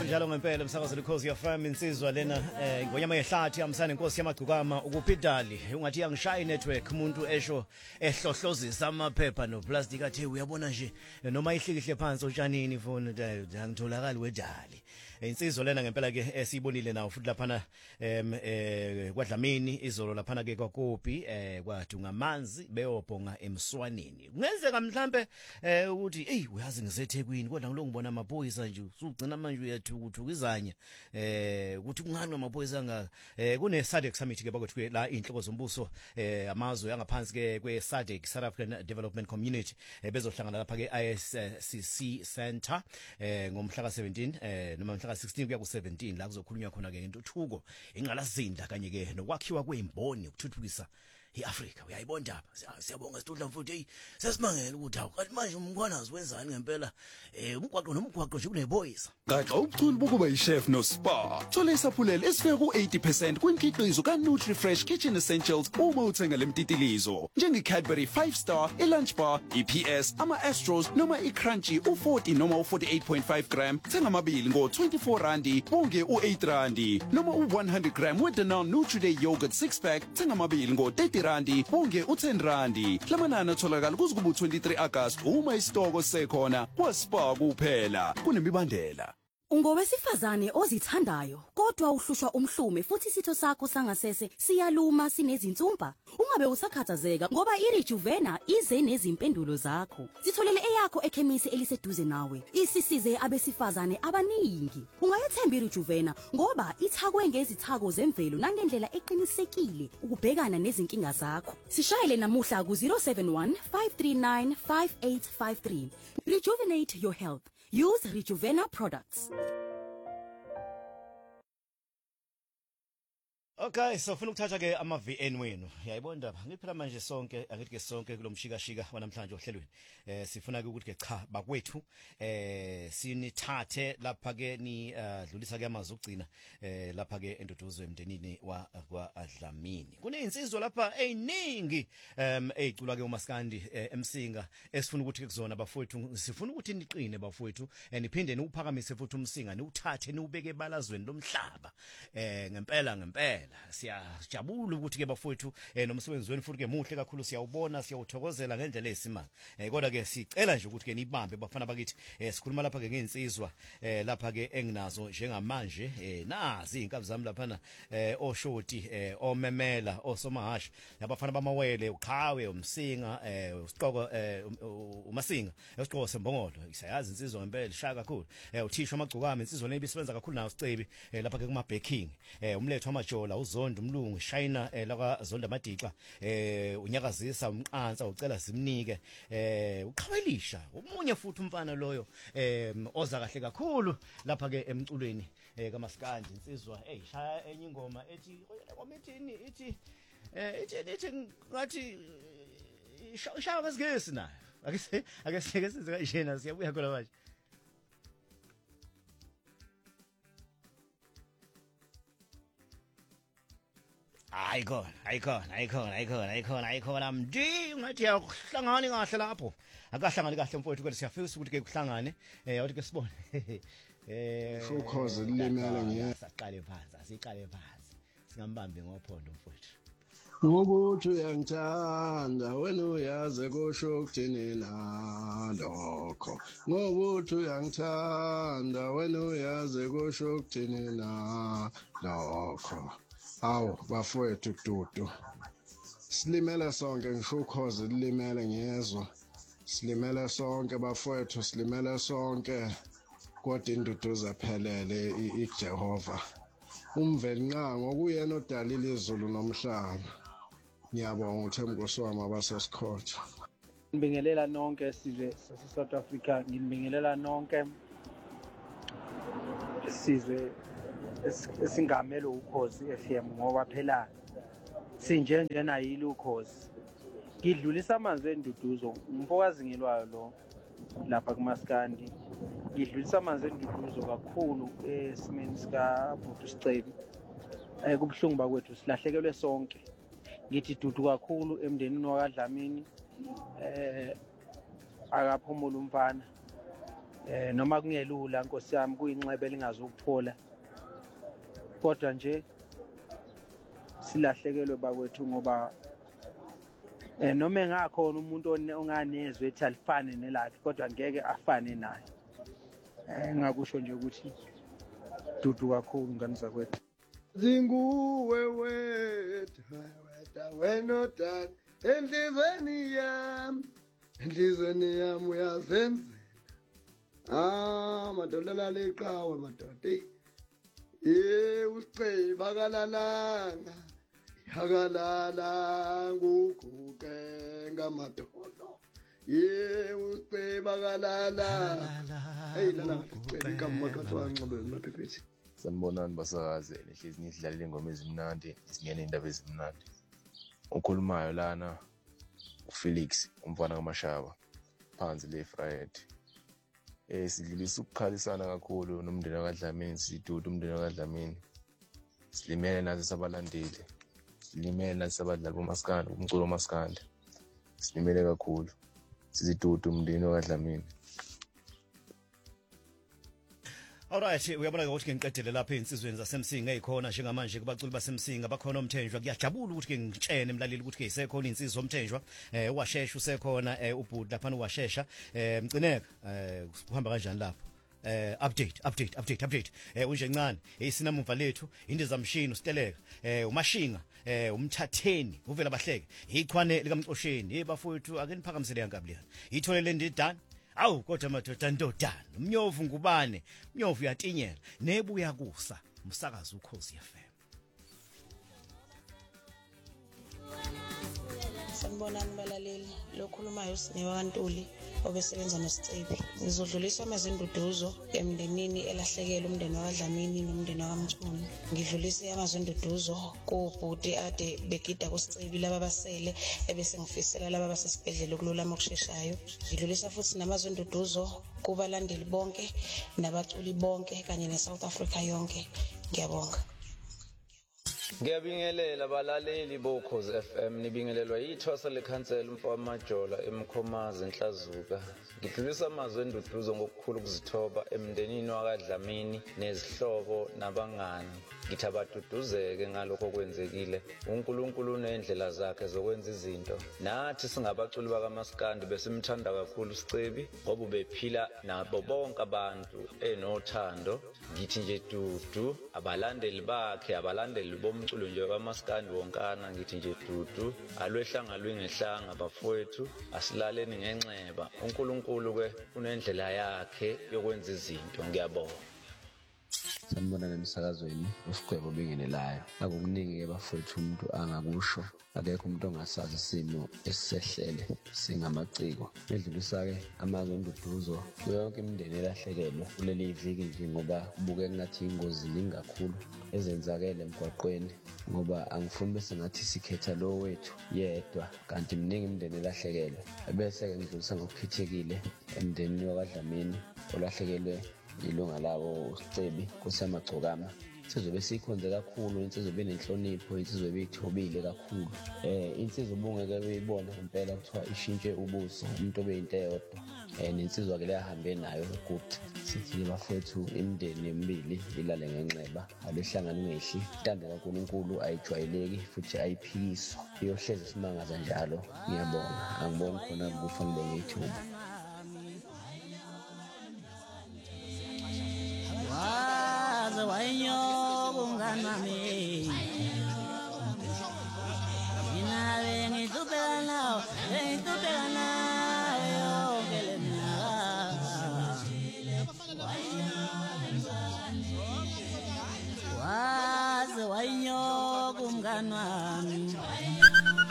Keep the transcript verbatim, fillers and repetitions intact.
Njalo ngempela umsakazelo Khosi F M insizwa lena eh ngonyama yehlathi amsana inkosi yamagcukama ukupidali ungathi yangishaya network umuntu esho ehlohlozisa amaphepha no plastic athe uyabona nje noma ihlikihle phansi otshanini phone ngitholakala wedali insizwa lena ngempela ke esiyibonile nawo futhi laphana em eh kwaDlamini izolo laphana ke kwaKopi eh kwadunga amanzi beyobhonga emswaneni kungenzeka mhlambe eh ukuthi hey uyazi ngiseThekwini kodwa ngilongibona amaphoyisa nje usugcina manje uyathukuthukizanya eh ukuthi kungani amaphoyisa nga eh kune S A D C summit ke bakwethu la inhloko zombuso eh amazwe angaphansi ke kwe S A D C South African Development Community bezohlangana lapha ke I S C C Center eh ngomhla ka seventeen eh noma mhla ka sixteen kuya ku seventeen la kuzokhulunywa khona ke intuthuko ingqalazinda kanye ke nokwakhiwa kweimboni ukuthuthukisa iAfrika uyayibona ndaba siyabonga Sidudla mfowethu hey sesimangela ukuthi awu kanti manje umkhwanazi wenzani ngempela eh umgwaqo nomgwaqo nje kuneboyisa gaxa ubuchule bokuba yishef no spa thola isaphulelo esifika ku eighty percent kwinkhiqizo kaNutriFresh Kitchen Essentials uma uthenga lemtitilizo njenge Cadbury five star iLunch Bar E P S ama Astros noma iCrunchy u forty noma u forty-eight point five gram thenga amabili ngo twenty-four rand bonke u eight rand noma u one hundred gram weDanone Nutri-Day yogurt six pack thenga amabili ngo thirty rand bonke u ten rand lamanani atholakala kuze kube twenty-three August uma isitoko sekhona kwaSpa kuphela kunemibandela Ungowesifazane ozithandayo kodwa uhlushwa umhlume futhi isitho sakho sangasese siyaluma sinezinsumpa ungabe usakhathazeka ngoba iRejuvena ize nezimpendulo zakho sitholele eyakho ekhemisi eliseduze nawe isisize abesifazane abaningi ungayethemba iRejuvena ngoba ithakwe ngezithako zemvelo nangendlela eqinisekile ukubhekana nezinkinga zakho sishayele namuhla ku zero seven one five three nine five eight five three Rejuvenate your health. Use Rejuvena products. Okay, so ufuna ukuthatha ke ama V N wenu. Uyayibona ndaba. Ngiphela manje sonke, angithi ke sonke kulomshika shika wanamhlanje ohlelweni. Eh sifuna ke ukuthi ke cha bakwethu eh sinithathe lapha ke ni dlulisa ke amazwi okugcina eh lapha ke endodozwe emndenini wa kwaDlamini. Kuneinsizwa lapha eziningi em ezicula ke uMaskandi eMsinga esifuna ukuthi ke kuzona bafowethu sifuna ukuthi niqine bafowethu niphinde niuphakamise futhi umsinga niuthathe niubeke ebalazweni lomhlaba. Eh ngempela ngempela siyajabula ukuthi ke bafowethu eh nomsebenzi wenu futhi ke muhle kakhulu siyawubona siyawuthokozela ngendlela esimanga eh kodwa ke sicela nje ukuthi ke nibambe bafana bakithi eh sikhuluma lapha ke ngeinsizwa eh lapha ke enginazo njengamanje eh nazi inkabi zami lapha eh oshoti eh omemela osomahasha nabafana bamawele uqhawe umsinga eh usiqoko eh umasinga usiqoko sembongolo isayazi insizwa ngempela shaka kakhulu eh uthisha amagcukama insizwa lebi isebenza kakhulu nawo sicebi eh lapha ke kuma baking eh umletho amajola uZondo umlungu Shayina eh la Zondo amadixa eh unyakazisa umqansa ucela simnike eh uqhawelisha umunye futhi umfana loyo eh oza kahle kakhulu lapha ke emculweni eh kaMaskandi insizwa hey shaya enye ingoma ethi komethini ithi eh ithi ithi ngathi shaya ngesigesi nayo akese akese senze kanjena siyabuya khona manje Ayikho ayikho ayikho ayikho ayikho ayikho namdi ungathi yahlangana kahle lapho akahlangani kahle mfowethu kodwa siyafisa ukuthi ke kuhlangane eh uthi ke sibone eh showcause lilemela ngiya saqale phansi asiqale phansi singambambi ngophondo mfowethu ngokuthi uyangithanda wena uyaze kusho ukuthini na lokho ngokuthi uyangithanda wena uyaze kusho ukuthini na lokho Awu bafowethu Dudu silimela sonke ngisho ukhoze lilimele ngiyezwa silimela sonke bafowethu silimela sonke kodwa induduza phelele iJehova umveli nqango kuyena odalile izulu nomhlaba ngiyabonga uThembiso wami abasesikhotha ngibingelela nonke sizwe sase South Africa ngibingelela nonke sizwe esingamelo ukhozi F M ngoba phela sinje njena yile ukhozi ngidlulisa amanzi enduduzo umfokazi ngilwayo lo lapha kuMaskandi ngidlulisa amanzi enduduzo kakhulu esimeni sika Bhuti Sicebi eh kubhlungu bakwethu silahlekelwe sonke ngithi Dudu kakhulu emndenini wakwaDlamini eh akaphumula umfana eh noma kungelula Nkosi yami kuyinxebe lingazukuphola kodwa nje silahlekelwe bakwethu ngoba eh noma engakhona umuntu onganezwe ethi alifane nelakhe kodwa ngeke afane naye eh ngakusho nje ukuthi dudu kakhulu ngani zakwethu zinguwe wedwa wedwa wenodana enhlizweni yami enhlizweni yami uyazenzela ah madola leqhawe madoda ye usiceba kalalanga yakalala nguguke ngamadolo ye usiceba kalala hey lana cela igama kathiwa nqobeni maphepheti. Sanibonani basakazi nihlezi nidlalela ingoma ezimnandi izingene indaba ezimnandi. Ukhulumayo lana uFelix umfana kaMashaba phansi le Friday. Eh sidlulisa ukukhalisana kakhulu nomndeni kaDlamini sidudu umndeni kaDlamini. Silimele nathi sabalandeli. Silimele nathi sabadlali bomaskandi umculo womaskandi. Silimele kakhulu. Sizidudu umndeni kaDlamini. Alright, uyabona ukuthi ngiqedele lapha insizweni zasemsinga ezikhona njengamanje kubaculi basemsinga bakhona omthenjwa kuyajabula ukuthi ke ngitshene emlaleli ukuthi ke isekhona insizwa omthenjwa eh washesha usekhona eh ubhuti lapha uwashesha eh mcineka eh uhamba kanjani lapho eh update update update update eh unje ncane isinamuva lethu indizamshini usiteleka eh umashinga eh umthatheni uvela bahleke ichwane likamxosheni hey bafowethu ake niphakamisele yankabuliyana itholele ndidani. Awu kodwa madoda ndodana umnyovu ngubane umnyovu uyatinyela nebuya kusa umsakazi uKhosi F M. Sanibonani balaleli lokhulumayo uSinewa kaNtuli obesebenza noSicebi. Ngizodlulisa amazinduduzo emndenini elahlekela umndeni waDlamini nomndeni waMthuni. Ngidlulise amazinduduzo kubhuti ade begida kuSicebi laba basele ebese ngifisela laba basesibhedlela ukululama okusheshayo. Ngidlulisa futhi namazinduduzo kubalandeli bonke nabaculi bonke kanye neSouth Africa yonke. Ngiyabonga. Ngiyabingelela abalaleli boKhosi F M nibingelelwa yithosa lekhansela umfowabo Majola eMkhomazi enhlazuka. Ngidlulisa amazwi enduduzo ngokukhulu ukuzithoba emndenini wakaDlamini nezihlobo nabangani. Ngithi abaduduzeke ngalokho kwenzekile. uNkulunkulu unendlela zakhe zokwenza izinto. Nathi singabaculi bakaMaskandi besimthanda kakhulu uSicebi ngoba ubephila nabo bonke abantu enothando. Ngithi nje dudu abalandeli bakhe abalandeli bomculo nje kaMaskandi wonkana ngithi nje dudu alwehlanga lwingehlanga bafowethu asilaleni ngenxeba. uNkulunkulu ke unendlela yakhe yokwenza izinto. Ngiyabonga. Sanibona nemsakazweni usigwebo bingenelayo akukuningi ke bafowethu umuntu angakusho akekho umuntu ongasazi isimo esisehlele singamaciko. Edlulisa ke amazwi enduduzo yonke imindeni elahlekelwe kuleli viki nje ngoba kubuke ngathi ingozi ningakhulu ezenzakele emgwaqweni ngoba angifuni bese ngathi sikhetha lo wethu yedwa kanti miningi imindeni elahlekelwe. Bese ke ngidlulisa ngokukhethekile emndenini wakaDlamini olahlekelwe ilunga labo uSicebi kusamagcokama. Insizwe besikhonze kakhulu, insizwe benenhlonipho, insizwe beyithobile kakhulu. Eh insizwe ubungeke uyibona impela kuthiwa ishintshe ubuso umuntu obeyinto eyodwa. Eh nensizwa ke leyahambe nayo ukuthi sithi bafowethu imindeni emibili ilale ngenxeba alehlangana ngehli intando kaNkulunkulu ayijwayeleki futhi ayiphikiswa iyohleze simangaza njalo. Ngiyabonga angiboni khona kufa ngibonge ithuba. Wainyo bunganami Inawe ngitupelana ngitupelana yo kelena Waze wainyo bunganwa